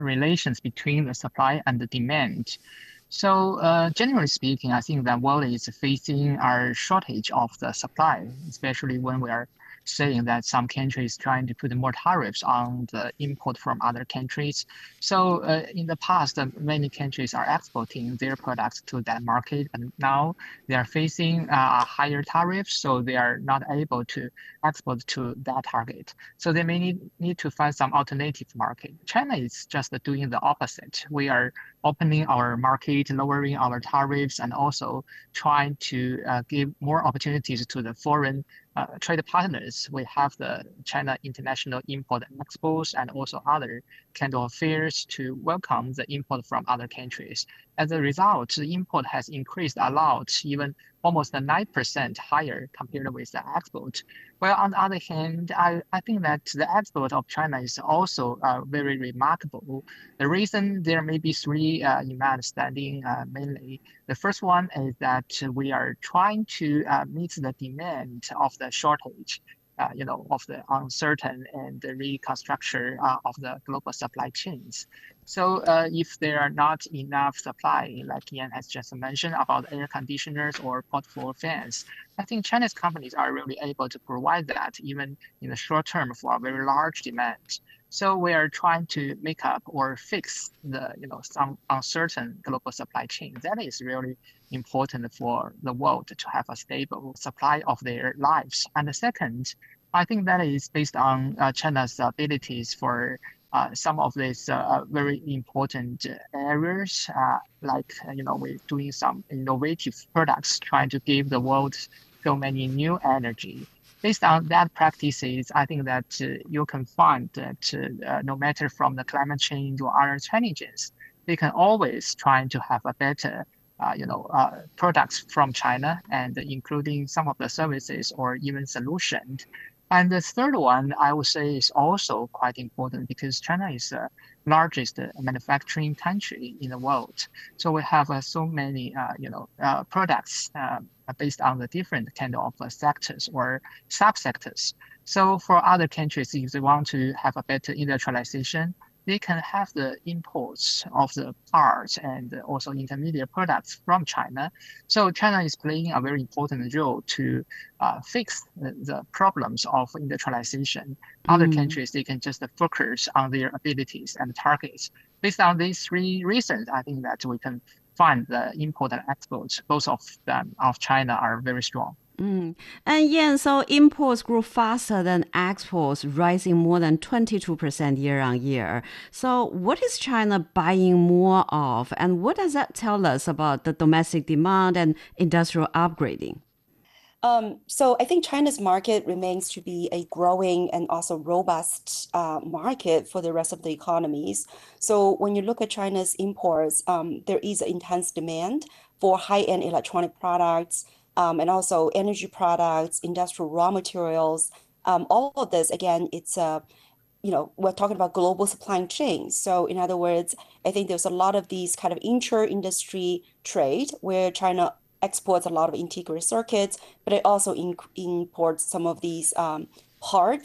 relations between the supply and the demand. So, generally speaking, I think that world is facing a shortage of the supply, especially when we are saying that some countries trying to put more tariffs on the import from other countries. So, in the past, many countries are exporting their products to that market, and now they are facing a higher tariffs, so they are not able to export to that target. So they may need to find some alternative market. China is just doing the opposite. We are opening our market, lowering our tariffs, and also trying to give more opportunities to the foreign trade partners. We have the China International Import and Expos and also other kind of fairs to welcome the import from other countries. As a result, the import has increased a lot, even almost 9% higher compared with the export. Well, on the other hand, I think that the export of China is also very remarkable. The reason there may be three in my understanding mainly. The first one is that we are trying to meet the demand of the shortage, of the uncertain and the reconstruction of the global supply chains. So if there are not enough supply, like Ian has just mentioned about air conditioners or portable fans, I think Chinese companies are really able to provide that even in the short term for a very large demand. So we are trying to make up or fix some uncertain global supply chain. That is really important for the world to have a stable supply of their lives. And the second, I think that is based on China's abilities for some of these very important areas, we're doing some innovative products, trying to give the world so many new energy. Based on that practices, I think that you can find that no matter from the climate change or other challenges, they can always try to have a better products from China and including some of the services or even solutions. And the third one, I would say, is also quite important because China is the largest manufacturing country in the world. So we have so many, products based on the different kind of sectors or subsectors. So for other countries, if they want to have a better industrialization, they can have the imports of the parts and also intermediate products from China. So China is playing a very important role to fix the problems of industrialization. Other Mm. countries, they can just focus on their abilities and targets. Based on these three reasons, I think that we can find the import and exports, both of them of China are very strong. Mm. And yeah, so imports grew faster than exports, rising more than 22% year on year. So, what is China buying more of, and what does that tell us about the domestic demand and industrial upgrading? So I think China's market remains to be a growing and also robust market for the rest of the economies. So when you look at China's imports, there is intense demand for high-end electronic products, and also energy products, industrial raw materials. All of this, again, we're talking about global supply chains. So in other words, I think there's a lot of these kind of inter-industry trade where China exports a lot of integrated circuits, but it also imports some of these parts